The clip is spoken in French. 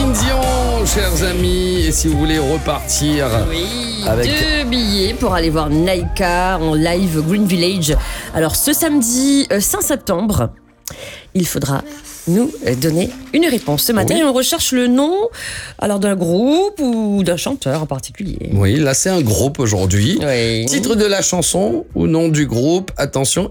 Céline Dion, chers amis. Et si vous voulez repartir avec 2 billets pour aller voir Naïka en live Green Village. Alors ce samedi 5 septembre, il faudra nous donner une réponse. Ce matin, on recherche le nom d'un groupe ou d'un chanteur en particulier. Oui, là c'est un groupe aujourd'hui. Oui. Titre de la chanson ou nom du groupe. Attention,